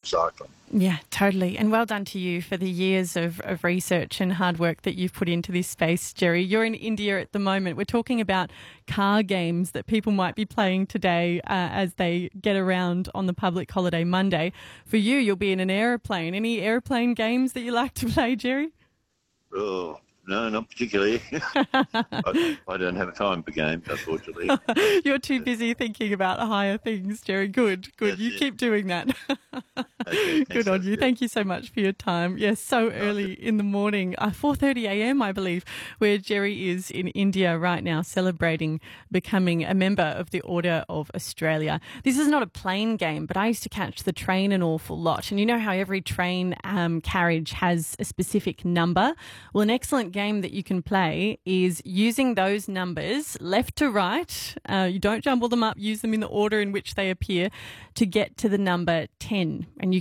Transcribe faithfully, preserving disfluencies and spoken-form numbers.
cycling. Yeah, totally. And well done to you for the years of, of research and hard work that you've put into this space, Jerry. You're in India at the moment. We're talking about car games that people might be playing today uh, as they get around on the public holiday Monday. For you, you'll be in an aeroplane. Any aeroplane games that you like to play, Jerry? Oh, no, not particularly. I, I don't have time for games, unfortunately. You're too busy thinking about higher things, Jerry. Good, good. That's you it. keep doing that. Okay, thanks, Good on you. that's it. Thank you so much for your time. Yes, so early in the morning, uh, four thirty a m, I believe, where Jerry is in India right now celebrating becoming a member of the Order of Australia. This is not a plane game, but I used to catch the train an awful lot. And you know how every train um, carriage has a specific number? Well, an excellent game that you can play is using those numbers left to right. Uh, you don't jumble them up, use them in the order in which they appear to get to the number ten. And you